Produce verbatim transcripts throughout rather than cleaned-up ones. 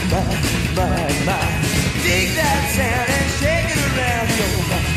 my, my, my. Dig that sound and shake it around your my,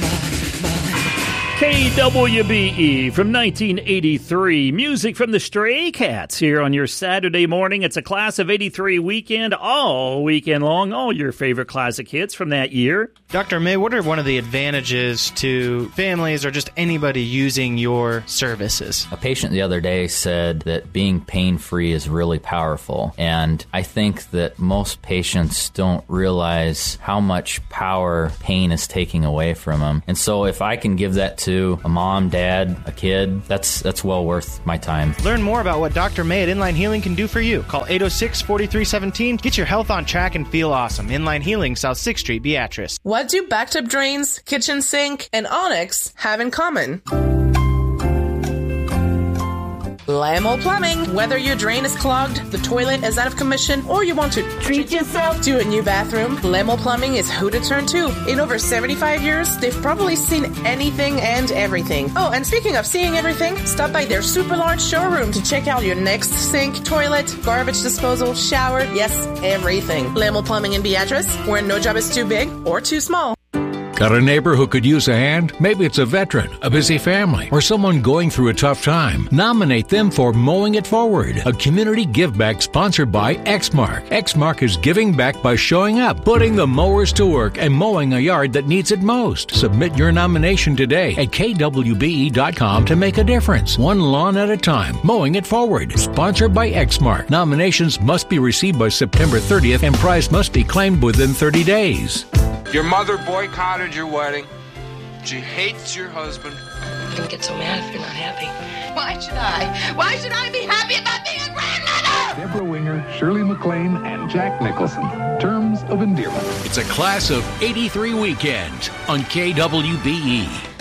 K W B E from nineteen eighty-three. Music from the Stray Cats here on your Saturday morning. It's a Class of eighty-three weekend, all weekend long. All your favorite classic hits from that year. Doctor May, what are one of the advantages to families or just anybody using your services? A patient the other day said that being pain-free is really powerful. And I think that most patients don't realize how much power pain is taking away from them. And so if I can give that to to a mom, dad, a kid, that's that's well worth my time. Learn more about what Doctor May at Inline Healing can do for you. Call eight oh six, four three one seven. Get your health on track and feel awesome. Inline Healing, South sixth Street, Beatrice. What do backed-up drains, kitchen sink, and Onyx have in common? Lamo Plumbing. Whether your drain is clogged, the toilet is out of commission, or you want to treat yourself to a new bathroom, Lamo Plumbing is who to turn to. In over seventy-five years, they've probably seen anything and everything. Oh, and speaking of seeing everything, stop by their super large showroom to check out your next sink, toilet, garbage disposal, shower, yes, everything. Lamo Plumbing in Beatrice, where no job is too big or too small. Got a neighbor who could use a hand? Maybe it's a veteran, a busy family, or someone going through a tough time. Nominate them for Mowing It Forward, a community give-back sponsored by Exmark. Exmark is giving back by showing up, putting the mowers to work, and mowing a yard that needs it most. Submit your nomination today at K W B E dot com to make a difference. One lawn at a time. Mowing It Forward, sponsored by Exmark. Nominations must be received by September thirtieth, and prize must be claimed within thirty days. Your mother boycotted your wedding. She hates your husband. You don't get so mad if you're not happy. Why should I? Why should I be happy about being a grandmother? Deborah Winger, Shirley MacLaine, and Jack Nicholson. Terms of endearment. It's a Class of eighty-three weekend on K W B E.